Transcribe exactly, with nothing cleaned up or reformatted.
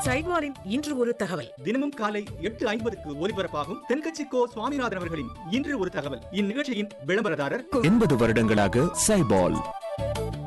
சைட்வாரின் இன்று ஒரு தகவல். தினமும் காலை எட்டு ஐம்பதுக்கு ஒலிபரப்பாகும் தென்கட்சி கோ சுவாமிநாதன் அவர்களின் இன்று ஒரு தகவல். இந்நிகழ்ச்சியின் விளம்பரதாரர் எண்பது வருடங்களாக சைபால்.